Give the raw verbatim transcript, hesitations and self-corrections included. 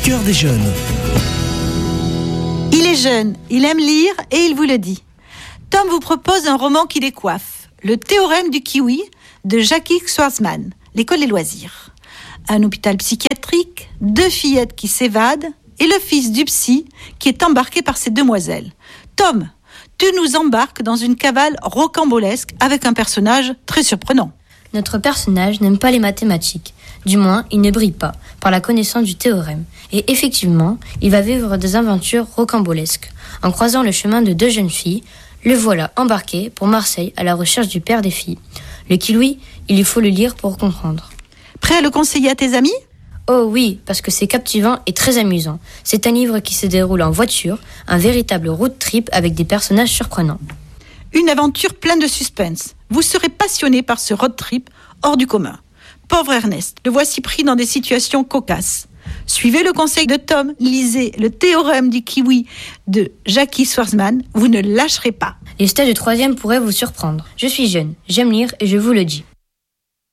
cœur des jeunes. Il est jeune, il aime lire et il vous le dit. Tom vous propose un roman qui décoiffe, Le théorème du kiwi de Jackie Schwartzman, l'école des loisirs. Un hôpital psychiatrique, deux fillettes qui s'évadent et le fils du psy qui est embarqué par ces demoiselles. Tom, tu nous embarques dans une cavale rocambolesque avec un personnage très surprenant. Notre personnage n'aime pas les mathématiques. Du moins, il ne brille pas par la connaissance du théorème. Et effectivement, il va vivre des aventures rocambolesques. En croisant le chemin de deux jeunes filles, le voilà embarqué pour Marseille à la recherche du père des filles. Le kiwi, il lui faut le lire pour comprendre. Prêt à le conseiller à tes amis ? Oh oui, parce que c'est captivant et très amusant. C'est un livre qui se déroule en voiture, un véritable road trip avec des personnages surprenants. Une aventure pleine de suspense. Vous serez passionné par ce road trip hors du commun. Pauvre Ernest, le voici pris dans des situations cocasses. Suivez le conseil de Tom, lisez Le théorème du kiwi de Jackie Schwartzman, vous ne lâcherez pas. Les stages de troisième pourraient vous surprendre. Je suis jeune, j'aime lire et je vous le dis.